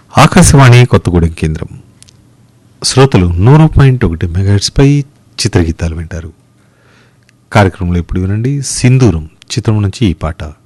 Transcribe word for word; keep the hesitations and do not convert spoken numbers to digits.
ఆకాశవాణి కొత్తగూడెం కేంద్రం. శ్రోతలు నూరు పాయింట్ ఒకటి మెగాహెర్ట్స్పై చిత్రగీతాలు వింటారు. కార్యక్రమంలో ఇప్పుడు వినండి సింధూరం చిత్రం నుంచి ఈ పాట.